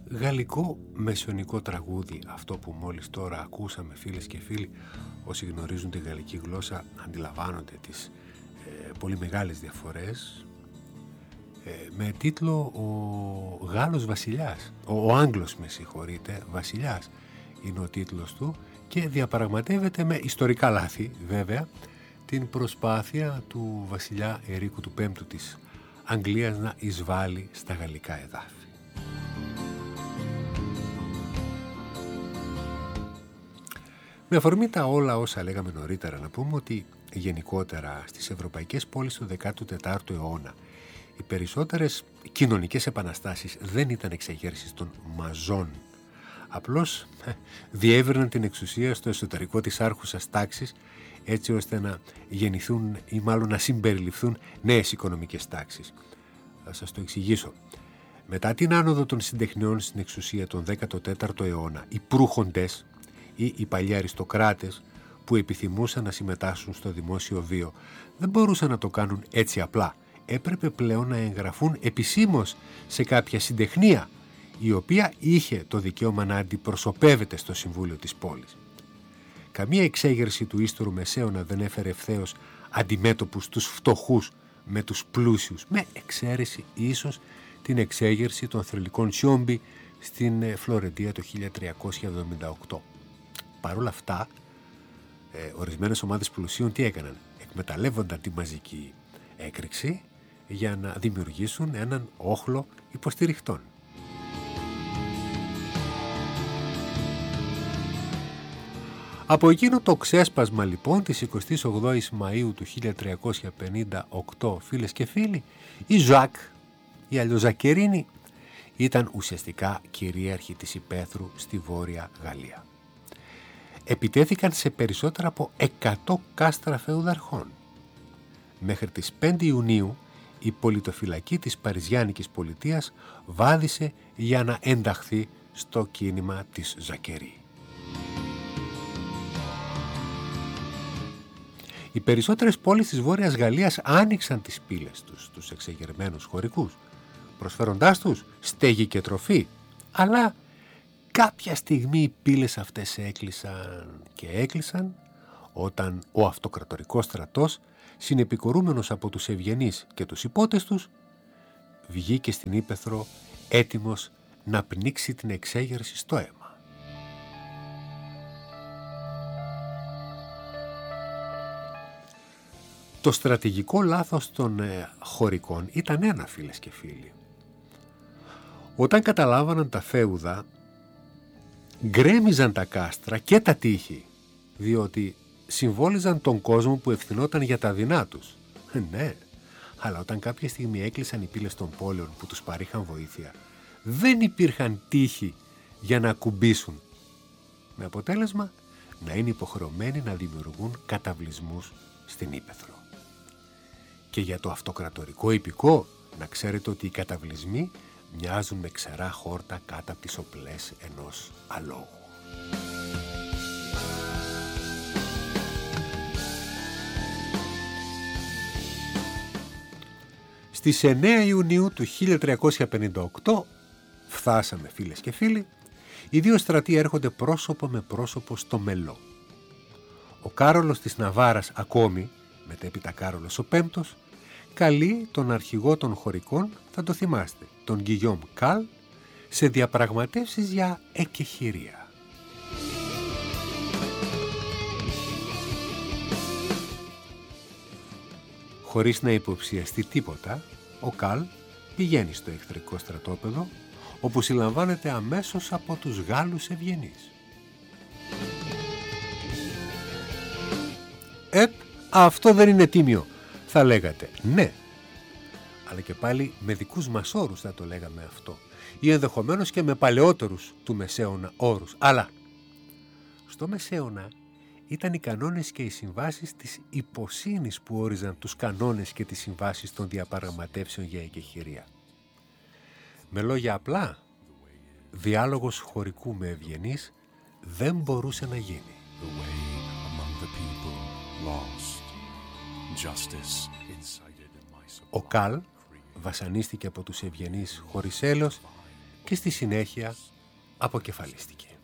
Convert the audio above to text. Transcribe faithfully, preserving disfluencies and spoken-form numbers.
Γαλλικό μεσαιωνικό τραγούδι, αυτό που μόλις τώρα ακούσαμε, φίλες και φίλοι. Όσοι γνωρίζουν τη γαλλική γλώσσα αντιλαμβάνονται τις ε, πολύ μεγάλες διαφορές. ε, με τίτλο ο Γάλλος Βασιλιάς, ο, ο Άγγλος με συγχωρείτε Βασιλιάς είναι ο τίτλος του, και διαπραγματεύεται με ιστορικά λάθη βέβαια την προσπάθεια του βασιλιά Ερίκου του Πέμπτου της Αγγλίας να εισβάλλει στα γαλλικά εδάφη. Με αφορμή τα όλα όσα λέγαμε νωρίτερα, να πούμε ότι γενικότερα στις ευρωπαϊκές πόλεις του δέκατο τέταρτο αιώνα οι περισσότερες κοινωνικές επαναστάσεις δεν ήταν εξεγέρσεις των μαζών. Απλώς διέβριναν την εξουσία στο εσωτερικό της άρχουσας τάξης, έτσι ώστε να γεννηθούν ή μάλλον να συμπεριληφθούν νέες οικονομικές τάξεις. Θα σας το εξηγήσω. Μετά την άνοδο των συντεχνιών στην εξουσία τον δέκατο τέταρτο αιώνα, οι προύχοντες ή οι παλιοί αριστοκράτες που επιθυμούσαν να συμμετάσχουν στο δημόσιο βίο δεν μπορούσαν να το κάνουν έτσι απλά. Έπρεπε πλέον να εγγραφούν επισήμως σε κάποια συντεχνία, η οποία είχε το δικαίωμα να αντιπροσωπεύεται στο Συμβούλιο της πόλης. Καμία εξέγερση του ύστερου Μεσαίωνα δεν έφερε ευθέως αντιμέτωπους τους φτωχούς με τους πλούσιους, με εξαίρεση ίσως την εξέγερση των θρυλικών Σιόμπι στην Φλωρεντία το χίλια τριακόσια εβδομήντα οκτώ. Παρ' όλα αυτά, ε, ορισμένες ομάδες πλουσίων τι έκαναν? Εκμεταλλεύονταν τη μαζική έκρηξη για να δημιουργήσουν έναν όχλο υποστηριχτών. Από εκείνο το ξέσπασμα λοιπόν της εικοστής ογδόης Μαΐου του χίλια τριακόσια πενήντα οκτώ, φίλες και φίλοι, η Ζακ, η Αλλιοζακερίνη, ήταν ουσιαστικά κυρίαρχη της υπαίθρου στη Βόρεια Γαλλία. Επιτέθηκαν σε περισσότερα από εκατό κάστρα φεουδαρχών. Μέχρι τις πέντε Ιουνίου η πολιτοφυλακή της Παριζιάνικης πολιτείας βάδισε για να ενταχθεί στο κίνημα της Ζακερί. Οι περισσότερες πόλεις της Βόρειας Γαλλίας άνοιξαν τις πύλες τους στους εξεγερμένους χωρικούς, προσφέροντάς τους στέγη και τροφή, αλλά κάποια στιγμή οι πύλες αυτές έκλεισαν και έκλεισαν όταν ο αυτοκρατορικός στρατός, συνεπικορούμενος από τους ευγενείς και τους υπότες τους, βγήκε στην ύπαιθρο έτοιμος να πνίξει την εξέγερση στο αίμα. Το στρατηγικό λάθος των ε, χωρικών ήταν ένα, φίλες και φίλοι. Όταν καταλάβαναν τα φέουδα, γκρέμιζαν τα κάστρα και τα τείχη, διότι συμβόλιζαν τον κόσμο που ευθυνόταν για τα δεινά τους. Ναι, αλλά όταν κάποια στιγμή έκλεισαν οι πύλες των πόλεων που τους παρήχαν βοήθεια, δεν υπήρχαν τείχη για να ακουμπήσουν, με αποτέλεσμα να είναι υποχρεωμένοι να δημιουργούν καταβλισμούς στην ύπαιθρο. Και για το αυτοκρατορικό ιππικό, να ξέρετε ότι οι καταβλισμοί μοιάζουν με ξερά χόρτα κάτω από τις οπλές ενός αλόγου. Στις εννέα Ιουνίου του χίλια τριακόσια πενήντα οκτώ φτάσαμε, φίλες και φίλοι, οι δύο στρατοί έρχονται πρόσωπο με πρόσωπο στο Μελό. Ο Κάρολος της Ναβάρας ακόμη, μετέπειτα Κάρολος ο Πέμπτος, καλεί τον αρχηγό των χωρικών, θα το θυμάστε, τον Γκυγιόμ Καλ, σε διαπραγματεύσεις για εκεχηρία. Χωρίς να υποψιαστεί τίποτα, ο Καλ πηγαίνει στο εχθρικό στρατόπεδο, όπου συλλαμβάνεται αμέσως από τους Γάλλους ευγενείς. «Επ, αυτό δεν είναι τίμιο», θα λέγατε. Ναι, αλλά και πάλι με δικούς μας όρους θα το λέγαμε αυτό, ή ενδεχομένως και με παλαιότερους του Μεσαίωνα όρους. Αλλά στο Μεσαίωνα ήταν οι κανόνες και οι συμβάσεις της υποσύνης που όριζαν τους κανόνες και τις συμβάσεις των διαπραγματεύσεων για εκεχηρία. Με λόγια απλά, διάλογος χωρικού με ευγενείς δεν μπορούσε να γίνει. Ο Καλ βασανίστηκε από τους ευγενείς χωρίς έλεος, και στη συνέχεια αποκεφαλίστηκε.